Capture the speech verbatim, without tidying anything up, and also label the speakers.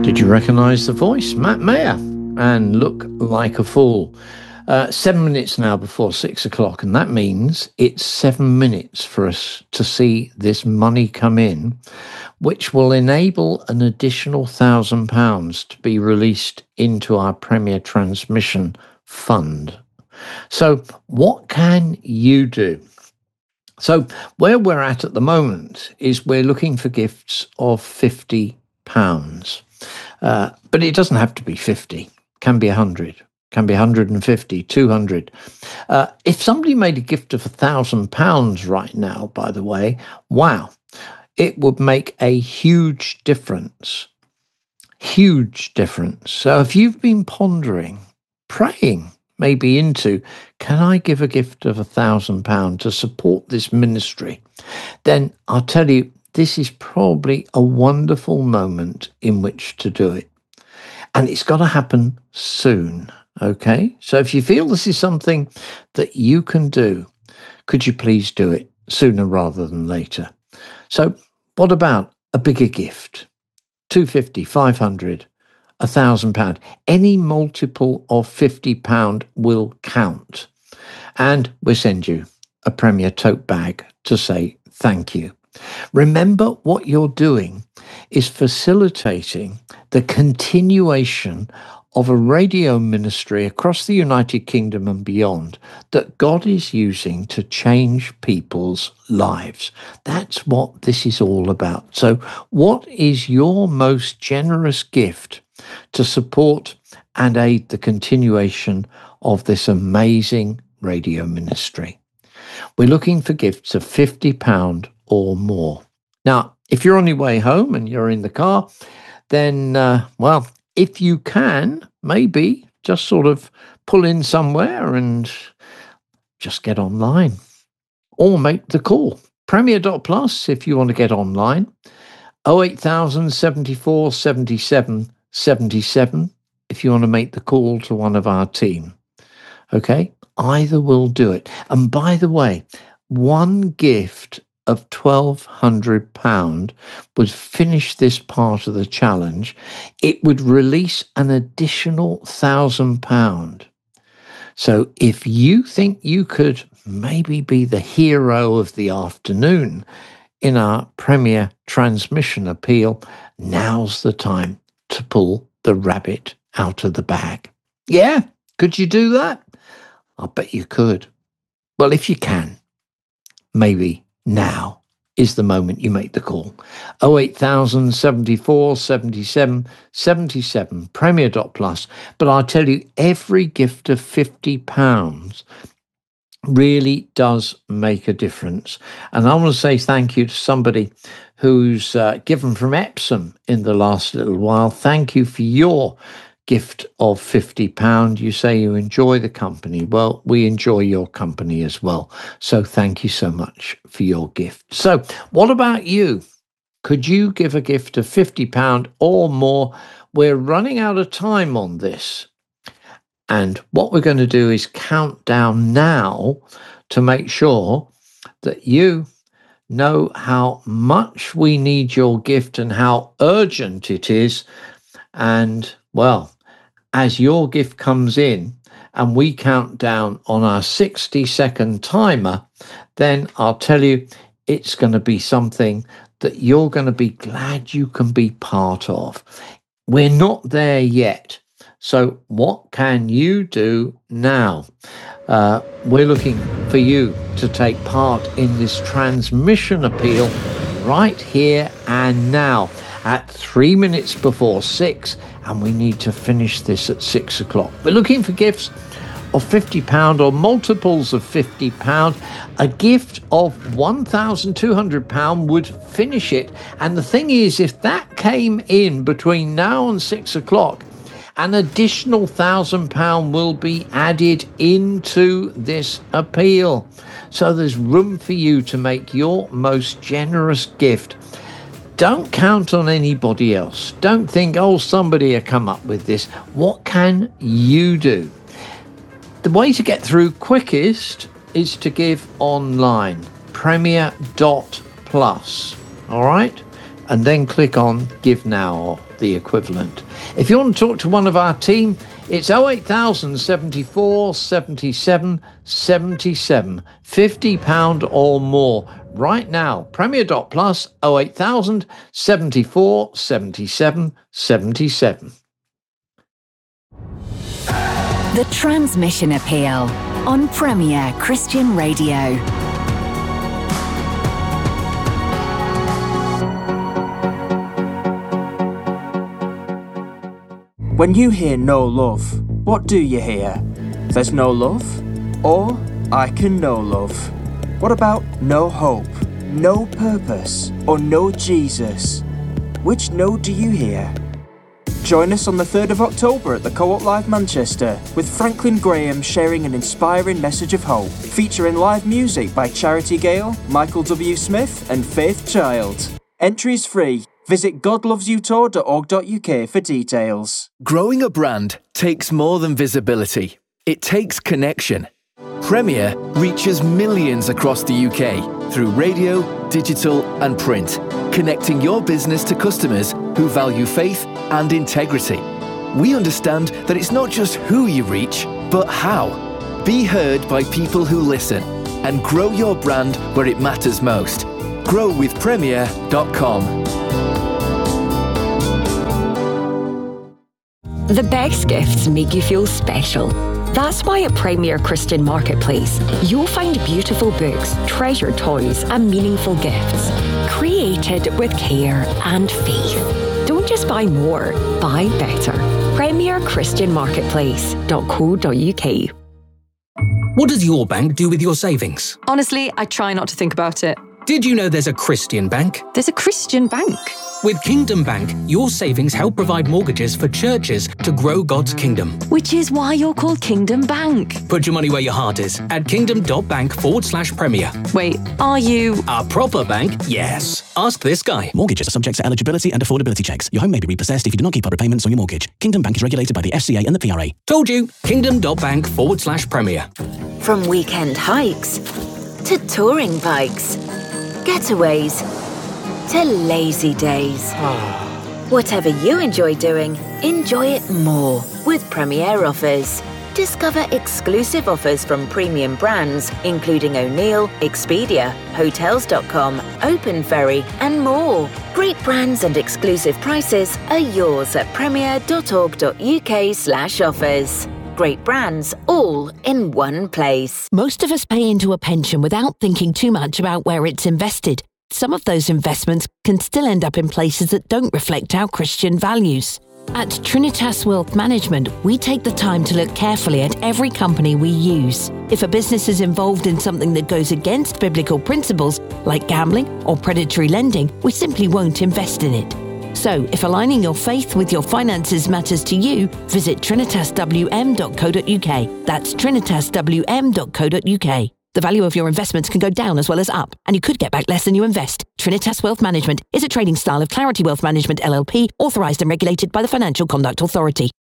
Speaker 1: Did you recognise the voice? Matt Mayer and Look Like a Fool. Uh, seven minutes now before six o'clock, and that means it's seven minutes for us to see this money come in, which will enable an additional thousand pounds to be released into our Premier Transmission Fund. So what can you do? So where we're at at the moment is we're looking for gifts of fifty pounds. Uh, but it doesn't have to be fifty. It can be one hundred. Can be one hundred fifty, two hundred. Uh, if somebody made a gift of one thousand pounds right now, by the way, wow, it would make a huge difference. Huge difference. So if you've been pondering, praying, maybe into, can I give a gift of one thousand pounds to support this ministry? Then I'll tell you, this is probably a wonderful moment in which to do it. And it's got to happen soon. Okay, so if you feel this is something that you can do, could you please do it sooner rather than later? So what about a bigger gift? two hundred fifty, five hundred, one thousand pounds. Any multiple of fifty pounds will count. And we'll send you a Premier tote bag to say thank you. Remember, what you're doing is facilitating the continuation of a radio ministry across the United Kingdom and beyond that God is using to change people's lives. That's what this is all about. So what is your most generous gift to support and aid the continuation of this amazing radio ministry? We're looking for gifts of fifty pounds or more. Now, if you're on your way home and you're in the car, then, uh, well, if you can, maybe just sort of pull in somewhere and just get online or make the call. Premier dot plus if you want to get online. oh eight thousand, seventy-four, seventy-seven, seventy-seven if you want to make the call to one of our team. Okay, either will do it. And by the way, one gift of twelve hundred pounds would finish this part of the challenge. It would release an additional one thousand pounds. So if you think you could maybe be the hero of the afternoon in our Premier Transmission Appeal, now's the time to pull the rabbit out of the bag. Yeah, could you do that? I bet you could. Well, if you can, maybe now is the moment you make the call. oh eight thousand, seventy-four, seventy-seven, seventy-seven, Premier dot plus. But I'll tell you, every gift of fifty pounds really does make a difference. And I want to say thank you to somebody who's uh, given from Epsom in the last little while. Thank you for your gift of fifty pounds. You say you enjoy the company. Well, we enjoy your company as well. So thank you so much for your gift. So what about you? Could you give a gift of fifty pounds or more? We're running out of time on this. And what we're going to do is count down now to make sure that you know how much we need your gift and how urgent it is. And, well, as your gift comes in and we count down on our sixty second timer, then I'll tell you it's going to be something that you're going to be glad you can be part of. We're not there yet. So what can you do now? Uh, we're looking for you to take part in this transmission appeal right here and now at three minutes before six. And we need to finish this at six o'clock. We're looking for gifts of fifty pounds or multiples of fifty pounds. A gift of one thousand two hundred pounds would finish it. And the thing is, if that came in between now and six o'clock, an additional one thousand pounds will be added into this appeal. So there's room for you to make your most generous gift. Don't count on anybody else. Don't think, oh, somebody will come up with this. What can you do? The way to get through quickest is to give online, Premier dot plus. All right? And then click on Give Now or the equivalent. If you want to talk to one of our team, it's oh eight thousand seventy-four seventy-seven seventy-seven, fifty pounds or more. Right now, Premier Dot Plus, oh eight thousand seventy-four seventy-seven seventy-seven.
Speaker 2: The Transmission Appeal on Premier Christian Radio.
Speaker 3: When you hear no love, what do you hear? There's no love? Or I can know love? What about no hope, no purpose, or no Jesus? Which no do you hear? Join us on the third of October at the Co-op Live Manchester with Franklin Graham sharing an inspiring message of hope, featuring live music by Charity Gale, Michael W. Smith and Faith Child. Entries free. Visit god loves you tour dot org dot u k for details.
Speaker 4: Growing a brand takes more than visibility. It takes connection. Premier reaches millions across the U K through radio, digital and print, connecting your business to customers who value faith and integrity. We understand that it's not just who you reach, but how. Be heard by people who listen and grow your brand where it matters most. grow with premier dot com.
Speaker 5: The best gifts make you feel special. That's why at Premier Christian Marketplace, you'll find beautiful books, treasured toys, and meaningful gifts, created with care and faith. Don't just buy more, buy better. Premier Christian Marketplace dot co dot u k.
Speaker 6: What does your bank do with your savings?
Speaker 7: Honestly, I try not to think about it.
Speaker 6: Did you know there's a Christian bank?
Speaker 7: There's a Christian bank.
Speaker 6: With Kingdom Bank, your savings help provide mortgages for churches to grow God's kingdom.
Speaker 7: Which is why you're called Kingdom Bank.
Speaker 6: Put your money where your heart is at kingdom.bank forward slash premier.
Speaker 7: Wait, are you...
Speaker 6: A proper bank? Yes. Ask this guy.
Speaker 8: Mortgages are subject to eligibility and affordability checks. Your home may be repossessed if you do not keep up repayments on your mortgage. Kingdom Bank is regulated by the F C A and the P R A.
Speaker 6: Told you. Kingdom.bank forward slash premier.
Speaker 2: From weekend hikes to touring bikes, getaways to lazy days. Whatever you enjoy doing, enjoy it more with Premier Offers. Discover exclusive offers from premium brands, including O'Neill, Expedia, Hotels dot com, Open Ferry, and more. Great brands and exclusive prices are yours at premier dot org dot u k slash offers. Great brands, all in one place.
Speaker 9: Most of us pay into a pension without thinking too much about where it's invested. Some of those investments can still end up in places that don't reflect our Christian values. At Trinitas Wealth Management, we take the time to look carefully at every company we use. If a business is involved in something that goes against biblical principles, like gambling or predatory lending, we simply won't invest in it. So, if aligning your faith with your finances matters to you, visit trinitas w m dot co dot u k. That's trinitas w m dot co dot u k. The value of your investments can go down as well as up, and you could get back less than you invest. Trinitas Wealth Management is a trading style of Clarity Wealth Management L L P, authorised and regulated by the Financial Conduct Authority.